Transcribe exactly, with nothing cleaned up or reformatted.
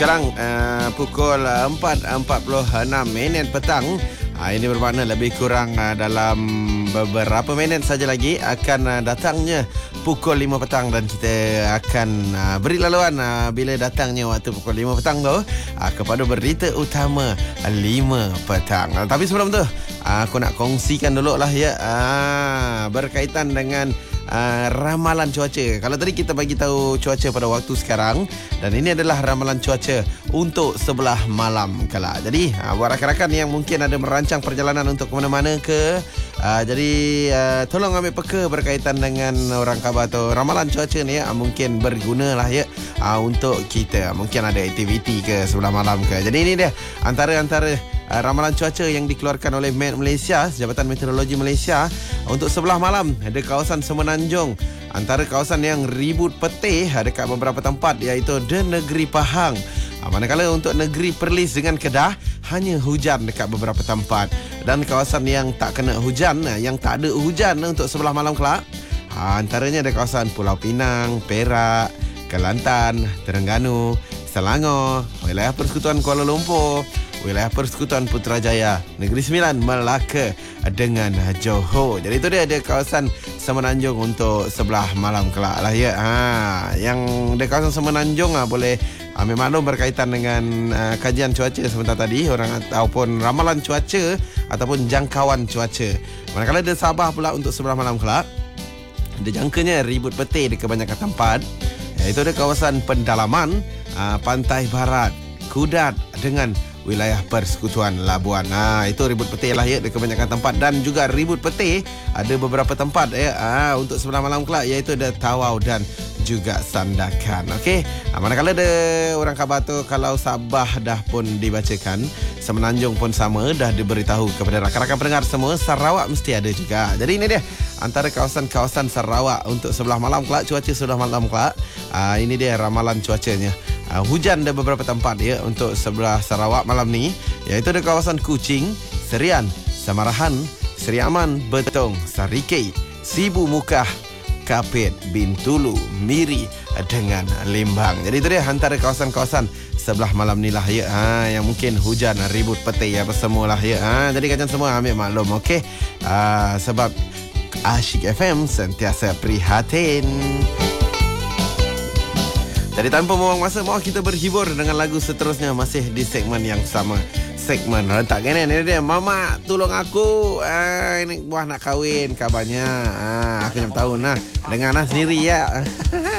sekarang uh, pukul empat empat puluh enam minit petang. Uh, ini bermakna lebih kurang uh, dalam beberapa minit saja lagi akan uh, datangnya pukul lima petang, dan kita akan uh, beri laluan uh, bila datangnya waktu pukul lima petang tu uh, kepada berita utama lima petang. Uh, tapi sebelum tu uh, aku nak kongsikan dulu lah ya uh, berkaitan dengan Uh, ramalan cuaca. Kalau tadi kita bagi tahu cuaca pada waktu sekarang, dan ini adalah ramalan cuaca untuk sebelah malam kelak. Jadi uh, buat rakan-rakan yang mungkin ada merancang perjalanan untuk ke mana-mana ke, uh, jadi uh, tolong ambil peka berkaitan dengan orang khabar atau ramalan cuaca ni ya. Uh, mungkin berguna lah ya uh, untuk kita. Mungkin ada aktiviti ke sebelah malam ke. Jadi ini dia antara-antara Uh, ramalan cuaca yang dikeluarkan oleh Met Malaysia, Jabatan Meteorologi Malaysia, untuk sebelah malam di kawasan Semenanjung. Antara kawasan yang ribut petih dekat beberapa tempat iaitu di Negeri Pahang. Uh, manakala untuk Negeri Perlis dengan Kedah hanya hujan dekat beberapa tempat. Dan kawasan yang tak kena hujan, yang tak ada hujan untuk sebelah malam kelak, uh, antaranya ada kawasan Pulau Pinang, Perak, Kelantan, Terengganu, Selangor, wilayah Persekutuan Kuala Lumpur, wilayah Persekutuan Putrajaya, Negeri Sembilan, Melaka dengan Johor. Jadi itu dia ada kawasan Semenanjung untuk sebelah malam kelak lah ya. Ha, yang di kawasan Semenanjung ha, boleh ambil maklum berkaitan dengan uh, kajian cuaca sebentar tadi, orang ataupun ramalan cuaca ataupun jangkauan cuaca. Manakala di Sabah pula untuk sebelah malam kelak, dijangkanya ribut petih di kebanyakan tempat, iaitu ada kawasan Pendalaman, uh, Pantai Barat, Kudat dengan wilayah Persekutuan Labuan. Nah, itu ribut petih lah ya di kebanyakan tempat, dan juga ribut petih ada beberapa tempat ya ah, untuk sebelah malam kelak, iaitu ada Tawau dan juga Sandakan. Okey, ah, manakala ada orang khabar tu, kalau Sabah dah pun dibacakan, Semenanjung pun sama dah diberitahu kepada rakan-rakan pendengar semua, Sarawak mesti ada juga. Jadi ini dia antara kawasan-kawasan Sarawak untuk sebelah malam kelak, cuaca sebelah malam kelak. Ah, ini dia ramalan cuacanya. Uh, hujan ada beberapa tempat ya untuk sebelah Sarawak malam ni, iaitu di kawasan Kuching, Serian, Samarahan, Seri Aman, Betong, Sarikei, Sibu Mukah, Kapit, Bintulu, Miri dengan Limbang. Jadi itu dia antara kawasan-kawasan sebelah malam ni lah ya, ha, yang mungkin hujan, ribut petih apa semualah ya. Ha, jadi kalian semua ambil maklum, okey? Uh, sebab Asyik F M sentiasa prihatin. Jadi tanpa membuang masa, mau kita berhibur dengan lagu seterusnya, masih di segmen yang sama, segmen Rentak Genan. Ini dia, Mama tolong aku, ah, ini buah nak kahwin kabarnya. Ah, aku yang tahu nah, dengar nah sendiri ya.